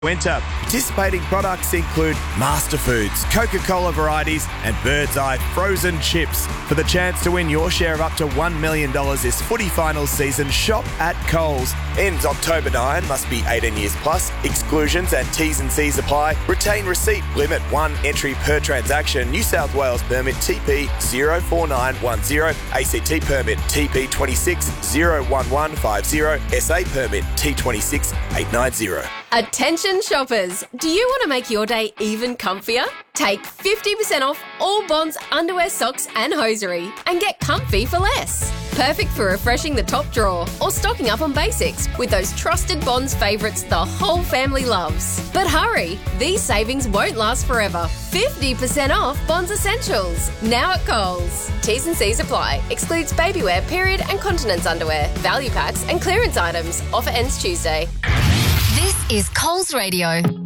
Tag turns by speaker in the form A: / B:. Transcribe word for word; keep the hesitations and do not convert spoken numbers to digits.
A: Winter. Participating products include Master Foods, Coca-Cola varieties and Bird's Eye frozen chips. For the chance to win your share of up to one million dollars this footy finals season, shop at Coles. Ends October ninth, must be eighteen years plus. Exclusions and T's and C's apply. Retain receipt, limit one entry per transaction. New South Wales permit T P zero four nine one zero. A C T permit T P two six zero one one five zero. S A permit T two six eight nine zero.
B: Attention shoppers, do you want to make your day even comfier? Take fifty percent off all Bonds underwear, socks and hosiery and get comfy for less. Perfect for refreshing the top drawer or stocking up on basics with those trusted Bonds favourites the whole family loves. But hurry, these savings won't last forever. fifty percent off Bonds Essentials, now at Coles. T's and C's apply. Excludes babywear, period and continence underwear, value packs and clearance items. Offer ends Tuesday.
C: This is Coles Radio.